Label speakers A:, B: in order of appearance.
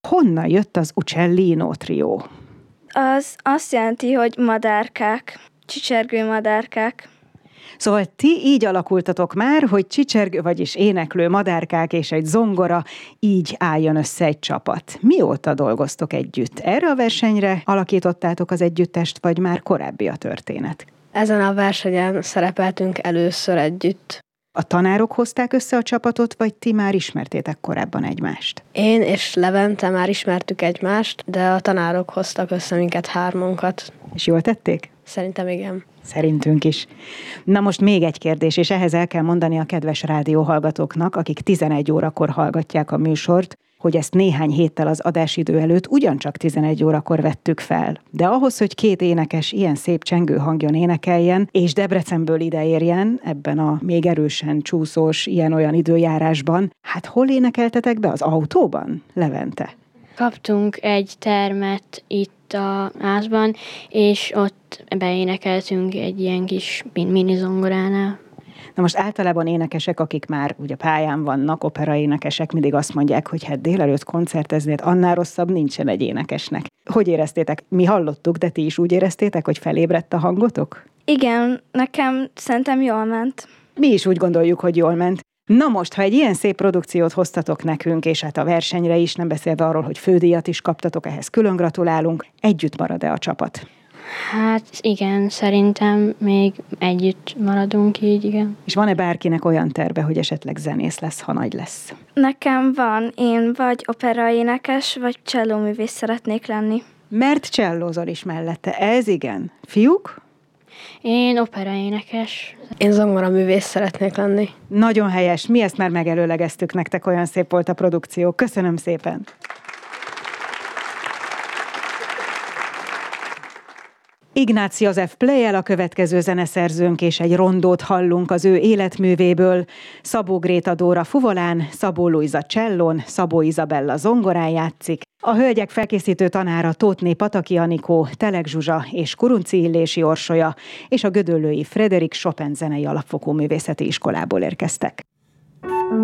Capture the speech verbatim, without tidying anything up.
A: Honnan jött az Uccellino trió?
B: Az azt jelenti, hogy madárkák, csicsergő madárkák.
A: Szóval ti így alakultatok már, hogy csicsergő, vagyis éneklő madárkák és egy zongora, így álljon össze egy csapat. Mióta dolgoztok együtt? Erre a versenyre alakítottátok az együttest, vagy már korábbi a történet?
C: Ezen a versenyen szerepeltünk először együtt.
A: A tanárok hozták össze a csapatot, vagy ti már ismertétek korábban egymást?
C: Én és Levente már ismertük egymást, de a tanárok hoztak össze minket hármunkat.
A: És jól tették?
C: Szerintem igen.
A: Szerintünk is. Na most még egy kérdés, és ehhez el kell mondani a kedves rádióhallgatóknak, akik tizenegy órakor hallgatják a műsort, hogy ezt néhány héttel az adásidő előtt ugyancsak tizenegy órakor vettük fel. De ahhoz, hogy két énekes ilyen szép csengő hangjon énekeljen, és Debrecenből ideérjen ebben a még erősen csúszós, ilyen-olyan időjárásban, hát hol énekeltetek be? Az autóban, Levente?
D: Kaptunk egy termet itt a házban, és ott beénekeltünk egy ilyen kis mini zongoránál.
A: Na most általában énekesek, akik már ugye pályán vannak, operaénekesek, mindig azt mondják, hogy hát délelőtt koncertezni, hát annál rosszabb nincsen egy énekesnek. Hogy éreztétek? Mi hallottuk, de ti is úgy éreztétek, hogy felébredt a hangotok?
B: Igen, nekem szerintem jól ment.
A: Mi is úgy gondoljuk, hogy jól ment. Na most, ha egy ilyen szép produkciót hoztatok nekünk, és hát a versenyre is, nem beszélve arról, hogy fődíjat is kaptatok, ehhez külön gratulálunk, együtt marad-e a csapat?
D: Hát igen, szerintem még együtt maradunk így, igen.
A: És van-e bárkinek olyan terve, hogy esetleg zenész lesz, ha nagy lesz?
B: Nekem van, én vagy operaénekes, vagy csellóművész szeretnék lenni.
A: Mert csellózol is mellette, ez igen. Fiúk?
D: Én operaénekes.
C: Én zongoraművész szeretnék lenni.
A: Nagyon helyes, mi ezt már megelőlegeztük nektek, olyan szép volt a produkció. Köszönöm szépen! Ignác József Pleyel a következő zeneszerzőnk, és egy rondót hallunk az ő életművéből. Szabó Gréta Dóra fuvolán, Szabó Lujza csellón, Szabó Izabella zongorán játszik. A hölgyek felkészítő tanára Tóthné Pataki Anikó, Telek Zsuzsa és Kurunci Illési Orsolya, és a gödöllői Frédéric Chopin zenei alapfokú művészeti iskolából érkeztek.